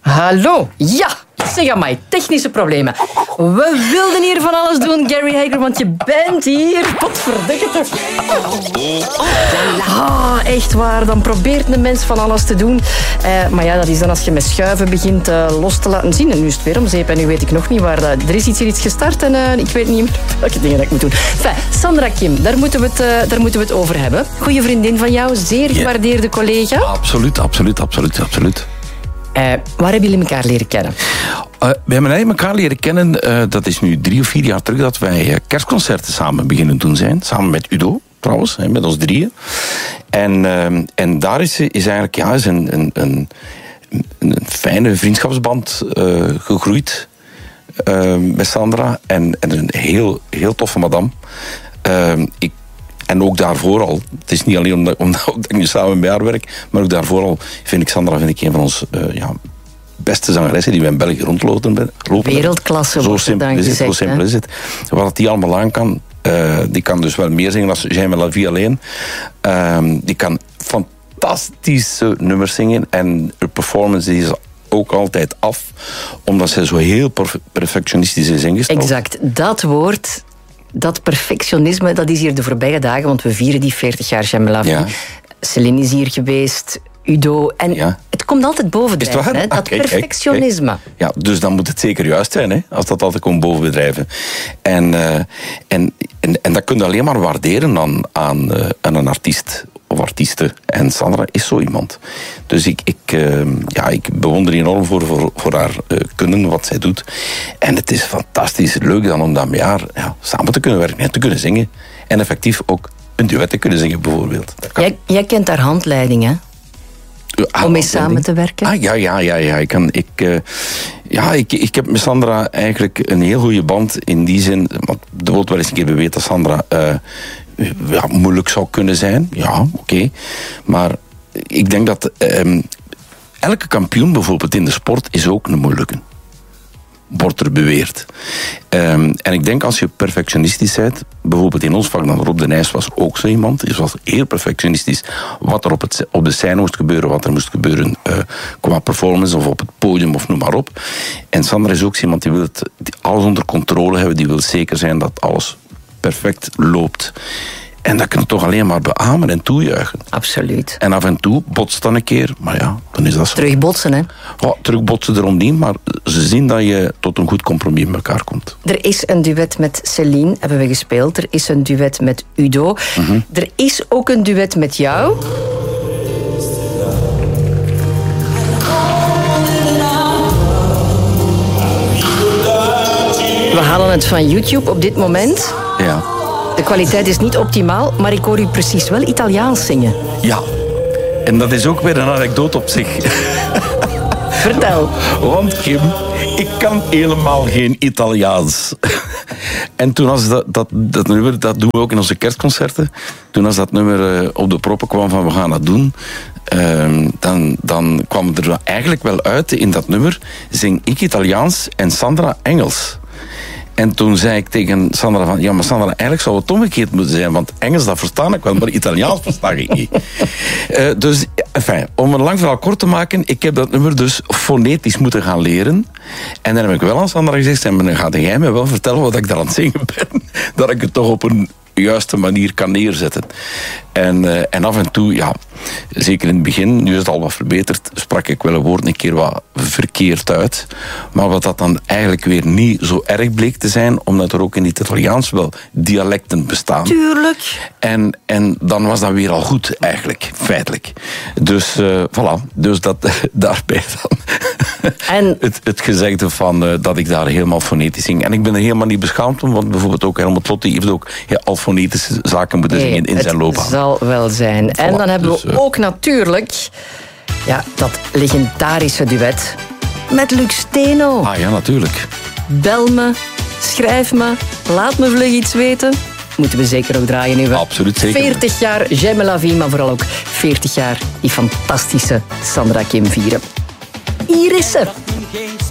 Hallo, ja, zeg aan mij, technische problemen. We wilden hier van alles doen, Gary Hager, want je bent hier. Potverdikke toch. Echt waar, dan probeert een mens van alles te doen. Maar ja, dat is dan als je met schuiven begint los te laten zien. En nu is het weer om zeep en nu weet ik nog niet waar. Er is iets gestart en ik weet niet meer welke dingen dat ik moet doen. Enfin, Sandra Kim, daar moeten we het over hebben. Goeie vriendin van jou, zeer gewaardeerde collega. Absoluut. Waar hebben jullie elkaar leren kennen? We hebben elkaar leren kennen, dat is nu 3 of 4 jaar terug, dat wij kerstconcerten samen beginnen doen zijn. Samen met Udo, trouwens, met ons 3. En daar is eigenlijk een fijne vriendschapsband gegroeid met Sandra. En een heel toffe madame. En ook daarvoor al, het is niet alleen omdat ik nu samen met haar werk, maar ook daarvoor al vind ik Sandra een van ons beste zangeressen die we in België rondlopen. Wereldklasse, zo simpel is het. Zo simpel is het. Wat die allemaal aan kan, die kan dus wel meer zingen als Jaime La Vie alleen. Die kan fantastische nummers zingen en haar performance is ook altijd af, omdat ze zo heel perfectionistisch is ingesteld. Exact, dat woord. Dat perfectionisme, dat is hier de voorbije dagen, want we vieren die 40 jaar Jaime La Vie. Ja. Céline is hier geweest, Udo. En het komt altijd bovendrijven, hè? Dat perfectionisme. Kijk. Ja, dus dan moet het zeker juist zijn, hè? Als dat altijd komt bovendrijven. En dat kun je alleen maar waarderen aan een artiest of artiesten. En Sandra is zo iemand. Dus ik bewonder enorm voor haar kunnen, wat zij doet. En het is fantastisch leuk dan om dat met haar samen te kunnen werken en te kunnen zingen. En effectief ook een duet te kunnen zingen, bijvoorbeeld. Jij kent haar handleiding, hè? Om mee samen te werken? Ik heb met Sandra eigenlijk een heel goede band in die zin. Want er wordt wel eens een keer beweerd dat Sandra moeilijk zou kunnen zijn. Ja, oké. Maar ik denk dat elke kampioen bijvoorbeeld in de sport is ook een moeilijke. Wordt er beweerd. En ik denk als je perfectionistisch bent, bijvoorbeeld in ons vak, dan Rob de Nijs was ook zo iemand, die was heel perfectionistisch wat er op de scène moest gebeuren, wat er moest gebeuren qua performance of op het podium of noem maar op. En Sandra is ook zo iemand die wil alles onder controle hebben, die wil zeker zijn dat alles perfect loopt. En dat kun je toch alleen maar beamen en toejuichen. Absoluut. En af en toe botst dan een keer, maar ja, dan is dat zo. Terugbotsen, hè? Terugbotsen erom niet, maar ze zien dat je tot een goed compromis met elkaar komt. Er is een duet met Céline, hebben we gespeeld. Er is een duet met Udo. Mm-hmm. Er is ook een duet met jou. We halen het van YouTube op dit moment. Ja. De kwaliteit is niet optimaal, maar ik hoor u precies wel Italiaans zingen. Ja, en dat is ook weer een anekdote op zich. Vertel. Want Kim, ik kan helemaal geen Italiaans. En toen als dat nummer, dat doen we ook in onze kerstconcerten. Toen als dat nummer op de proppen kwam van we gaan dat doen, dan kwam er eigenlijk wel uit in dat nummer, zing ik Italiaans en Sandra Engels. En toen zei ik tegen Sandra van, ja, maar Sandra, eigenlijk zou het omgekeerd moeten zijn, want Engels, dat verstaan ik wel, maar Italiaans versta ik niet. Dus, enfin, om een lang verhaal kort te maken, ik heb dat nummer dus fonetisch moeten gaan leren. En dan heb ik wel aan Sandra gezegd, en dan gaat jij mij wel vertellen wat ik daar aan het zingen ben, dat ik het toch op een juiste manier kan neerzetten. En af en toe, ja, zeker in het begin, nu is het al wat verbeterd, sprak ik wel een woord een keer wat verkeerd uit. Maar wat dat dan eigenlijk weer niet zo erg bleek te zijn, omdat er ook in het Italiaans wel dialecten bestaan. Tuurlijk. En dan was dat weer al goed, eigenlijk, feitelijk. Dus, voilà. Dus dat daarbij dan. En het gezegde van dat ik daar helemaal fonetisch zing. En ik ben er helemaal niet beschaamd om, want bijvoorbeeld ook Helmut Lotti heeft ook al fonetische zaken moeten zingen in zijn loopbaan. Het zal wel zijn. Voilà, en dan hebben we ook natuurlijk dat legendarische duet met Luc Steno. Ah ja, natuurlijk. Bel me, schrijf me, laat me vlug iets weten. Moeten we zeker ook draaien nu. Absoluut zeker. 40 jaar Jaime La Vie, maar vooral ook 40 jaar die fantastische Sandra Kim vieren. Hier is ze.